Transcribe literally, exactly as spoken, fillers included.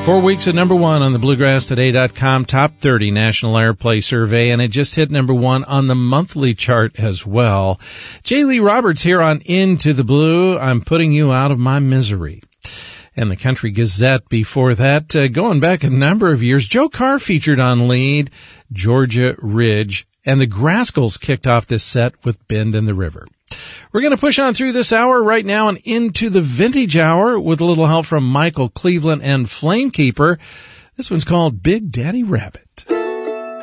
Four weeks at number one on the Bluegrass Today dot com Top thirty National Airplay Survey, and it just hit number one on the monthly chart as well. J. Lee Roberts here on Into the Blue. I'm putting you out of my misery. And the Country Gazette before that, uh, going back a number of years, Joe Carr featured on lead, Georgia Ridge, and the Grascals kicked off this set with Bend in the River. We're going to push on through this hour right now and into the Vintage Hour with a little help from Michael Cleveland and Flamekeeper. This one's called Big Daddy Rabbit.